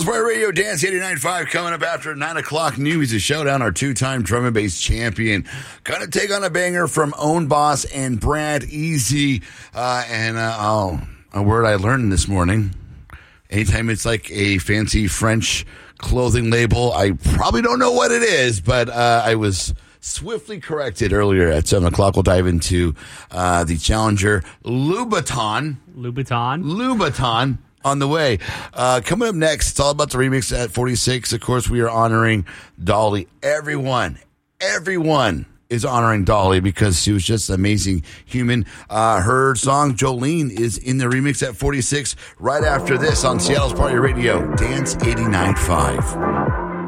Party Radio, Dance 89.5 coming up after 9 o'clock news. A showdown, our two-time drum and bass champion. Gonna take on a banger from Own Boss and Brad Easy. A word I learned this morning. Anytime it's like a fancy French clothing label, I probably don't know what it is, but I was swiftly corrected earlier at 7 o'clock. We'll dive into the Challenger Louboutin on the way. Coming up next, it's all about the remix at 46. Of course, we are honoring Dolly. Everyone is honoring Dolly because she was just an amazing human. Her song, Jolene, is in the remix at 46 right after this on Seattle's Party Radio, Dance 89.5.